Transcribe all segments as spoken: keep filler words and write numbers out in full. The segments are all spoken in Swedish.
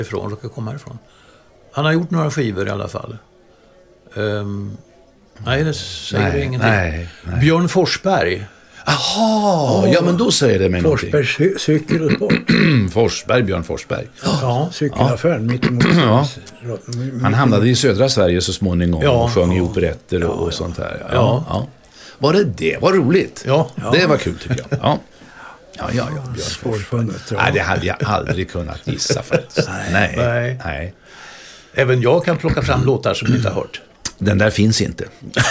ifrån, råkar komma ifrån. Han har gjort några skivor i alla fall. Um, nej, det säger nej, ingenting. Nej, nej. Björn Forsberg. Jaha, oh, ja men då säger det mig Forsberg cy- cykel och sport. Forsberg, Björn Forsberg. Ja, cykelaffären ja. mitt emot. Ja. Han hamnade i södra Sverige så småningom ja. och sjöng ja. i operetter och, ja, och sånt här. Ja. Ja. Ja. Var det det? Var roligt? Ja. Det var kul tycker jag. Ja. Ja, ja, ja. Björn Svårfunnet. Ja. Nej, det hade jag aldrig kunnat gissa faktiskt. Nej. Nej. Nej. Även jag kan plocka fram låtar som ni inte har hört. Den där finns inte.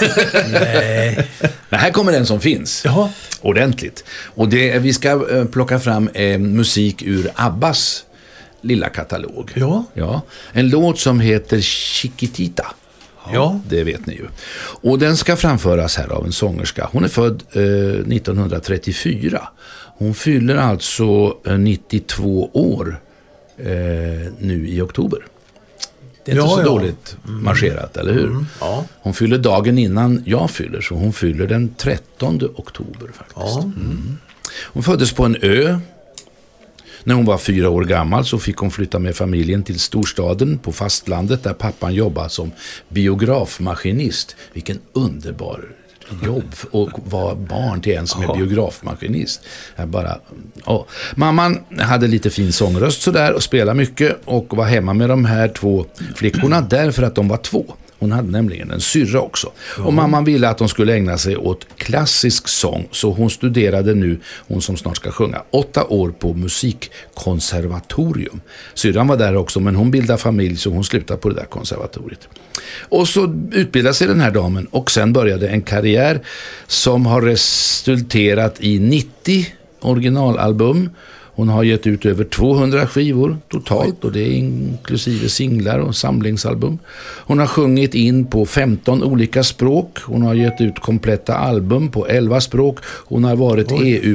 Nej. Men här kommer den som finns. Jaha. Ordentligt. Och det, vi ska eh, plocka fram eh, musik ur Abbas lilla katalog. Ja. Ja. En låt som heter Chiquitita. Ja. Det vet ni ju. Och den ska framföras här av en sångerska. Hon är född eh, nittonhundratrettiofyra. Hon fyller alltså eh, nittiotvå år eh, nu i oktober. Det är inte ja, så ja. dåligt marscherat, eller hur? Mm, ja. Hon fyller dagen innan jag fyller, så hon fyller den trettonde oktober faktiskt. Ja. Mm. Hon föddes på en ö. När hon var fyra år gammal så fick hon flytta med familjen till storstaden på fastlandet där pappan jobbade som biografmaskinist. Vilken underbar jobb och vara barn till en som är biografmaskinist. Jag bara, ja. Mamman hade lite fin sångröst sådär och spelade mycket och var hemma med de här två flickorna därför att de var två. Hon hade nämligen en syrra också. Mm. Och mamman ville att de skulle ägna sig åt klassisk sång. Så hon studerade nu, hon som snart ska sjunga, åtta år på musikkonservatorium. Syrran var där också, men hon bildade familj så hon slutade på det där konservatoriet. Och så utbildade sig den här damen och sen började en karriär som har resulterat i nittio originalalbum. Hon har gett ut över tvåhundra skivor totalt och det är inklusive singlar och samlingsalbum. Hon har sjungit in på femton olika språk. Hon har gett ut kompletta album på elva språk. Hon har varit Oj. E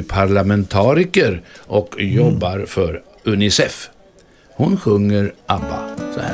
U-parlamentariker och mm. jobbar för UNICEF. Hon sjunger ABBA så här.